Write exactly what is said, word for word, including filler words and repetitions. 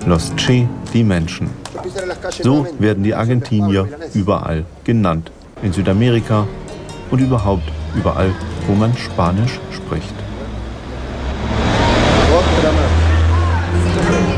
Los Che, die Menschen. So werden die Argentinier überall genannt. In Südamerika und überhaupt überall, wo man Spanisch spricht.